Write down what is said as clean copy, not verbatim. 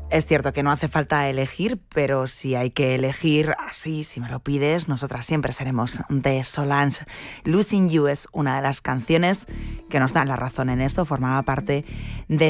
Es cierto que no hace falta elegir, pero si hay que elegir así, si me lo pides, nosotras siempre seremos de Solange. Losing You es una de las canciones que nos dan la razón en esto, formaba parte de